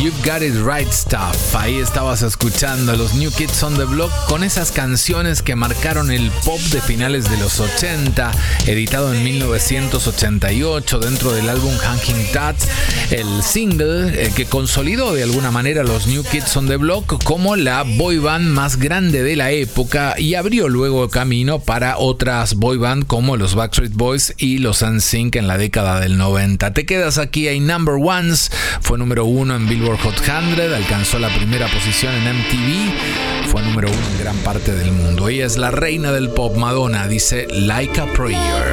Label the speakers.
Speaker 1: You've Got It Right Stuff. Ahí estabas escuchando a los New Kids on the Block con esas canciones que marcaron el pop de finales de los 80, editado en 1988 dentro del álbum Hanging Tats, el single que consolidó de alguna manera a los New Kids on the Block como la boy band más grande de la época y abrió luego camino para otras boy band como los Backstreet Boys y los NSYNC en la década del 90. Te quedas aquí, hay Number Ones, fue número 1 en Billboard Hot 100, alcanzó la primera posición en MTV, fue número 1 en gran parte del mundo. Ella es la reina del pop, Madonna, dice Like a Prayer.